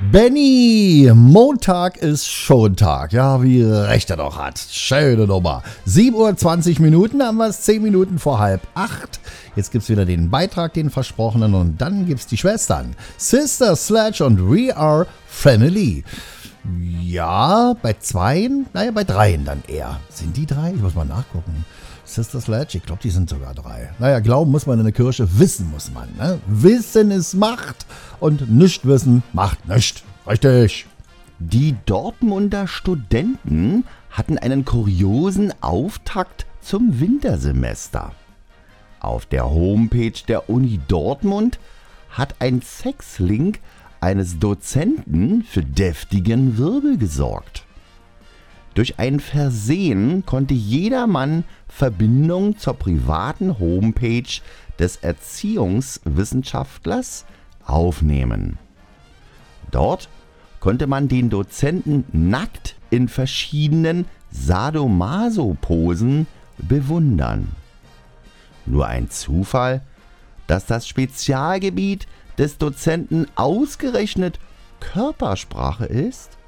Benny, Montag ist Schontag. Ja, wie recht er doch hat. Schöne Nummer. 7:20 Uhr haben wir es, 10 Minuten vor 7:30. Jetzt gibt's wieder den Beitrag, den versprochenen, und dann gibt's die Schwestern. Sister Sledge und We Are Family. Ja, bei 2, naja, bei 3 dann eher. Sind die 3? Ich muss mal nachgucken. Sister Sledge, ich glaube, die sind sogar 3. Naja, glauben muss man in der Kirche, wissen muss man. Ne? Wissen ist Macht und nicht wissen macht nicht. Richtig. Die Dortmunder Studenten hatten einen kuriosen Auftakt zum Wintersemester. Auf der Homepage der Uni Dortmund hat ein Sexlink eines Dozenten für deftigen Wirbel gesorgt. Durch ein Versehen konnte jedermann Verbindung zur privaten Homepage des Erziehungswissenschaftlers aufnehmen. Dort konnte man den Dozenten nackt in verschiedenen Sadomaso-Posen bewundern. Nur ein Zufall, dass das Spezialgebiet des Dozenten ausgerechnet Körpersprache ist?